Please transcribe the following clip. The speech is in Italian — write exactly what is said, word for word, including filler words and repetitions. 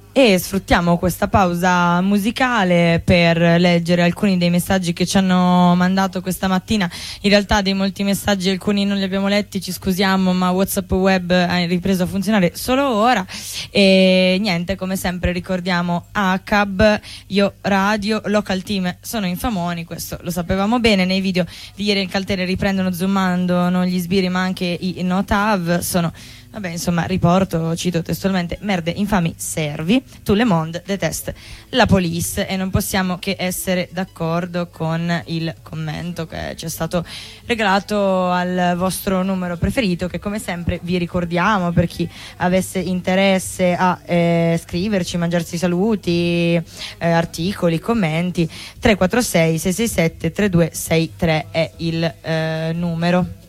E sfruttiamo questa pausa musicale per leggere alcuni dei messaggi che ci hanno mandato questa mattina. In realtà dei molti messaggi, alcuni non li abbiamo letti, ci scusiamo, ma WhatsApp Web ha ripreso a funzionare solo ora. E niente, come sempre ricordiamo A C A B, Io Radio, Local Team sono infamoni, questo lo sapevamo bene. Nei video di ieri in Caltere riprendono zoomando non gli sbirri ma anche i Notav, sono... Vabbè, insomma, riporto, cito testualmente: merde, infami, servi, tout le monde déteste la police. E non possiamo che essere d'accordo con il commento che ci è stato regalato al vostro numero preferito, che come sempre vi ricordiamo per chi avesse interesse a eh, scriverci, mangiarsi saluti, eh, articoli, commenti. Tre quattro sei sei sei sette tre due sei tre è il eh, numero.